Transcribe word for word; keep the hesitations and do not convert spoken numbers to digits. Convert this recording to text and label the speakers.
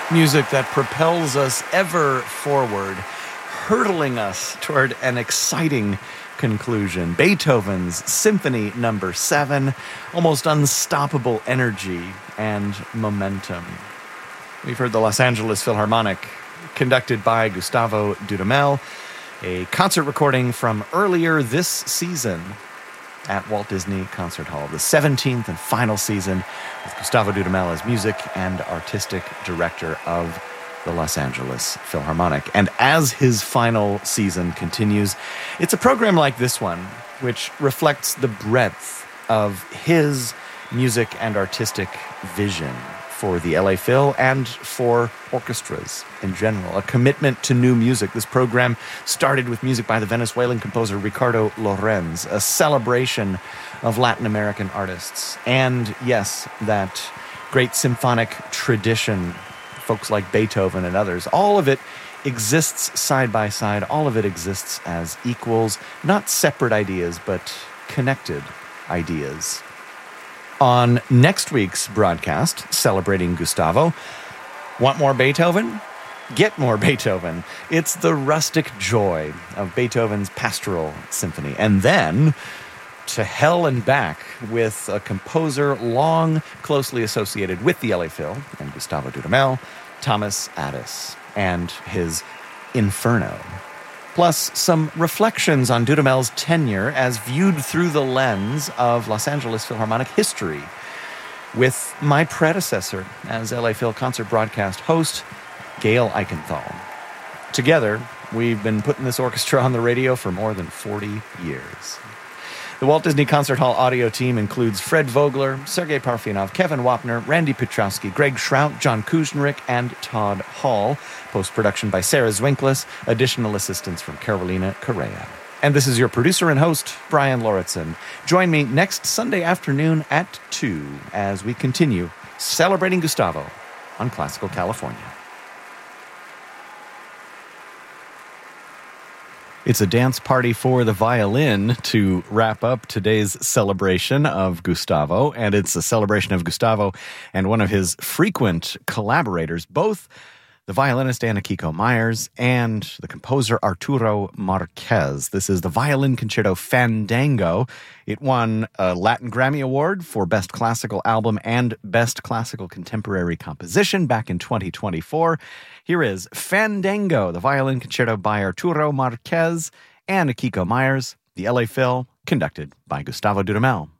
Speaker 1: Music that propels us ever forward, hurtling us toward an exciting conclusion. Beethoven's Symphony Number Seven, almost unstoppable energy and momentum. We've heard the Los Angeles Philharmonic, conducted by Gustavo Dudamel, a concert recording from earlier this season at Walt Disney Concert Hall, the seventeenth and final season with Gustavo Dudamel as music and artistic director of the Los Angeles Philharmonic. And as his final season continues, it's a program like this one, which reflects the breadth of his music and artistic vision for the L A Phil and for orchestras in general. A commitment to new music. This program started with music by the Venezuelan composer Ricardo Lorenz, a celebration of Latin American artists. And yes, that great symphonic tradition, folks like Beethoven and others, all of it exists side by side. All of it exists as equals, not separate ideas, but connected ideas. On next week's broadcast, celebrating Gustavo, want more Beethoven? Get more Beethoven. It's the rustic joy of Beethoven's Pastoral Symphony. And then, to hell and back with a composer long closely associated with the L A Phil and Gustavo Dudamel, Thomas Addis, and his Inferno. Plus, some reflections on Dudamel's tenure as viewed through the lens of Los Angeles Philharmonic history with my predecessor as L A Phil concert broadcast host, Gail Eichenthal. Together, we've been putting this orchestra on the radio for more than forty years. The Walt Disney Concert Hall audio team includes Fred Vogler, Sergei Parfenov, Kevin Wapner, Randy Petrowski, Greg Schrout, John Kuznerick, and Todd Hall. Post-production by Sarah Zwinklis. Additional assistance from Carolina Correa. And this is your producer and host, Brian Lauritsen. Join me next Sunday afternoon at two as we continue celebrating Gustavo on Classical California. It's a dance party for the violin to wrap up today's celebration of Gustavo, and it's a celebration of Gustavo and one of his frequent collaborators, both the violinist Anna Kiko Myers and the composer Arturo Marquez. This is the Violin Concerto Fandango. It won a Latin Grammy Award for Best Classical Album and Best Classical Contemporary Composition back in twenty twenty-four. Here is Fandango, the Violin Concerto by Arturo Marquez and Kiko Myers, the L A Phil, conducted by Gustavo Dudamel.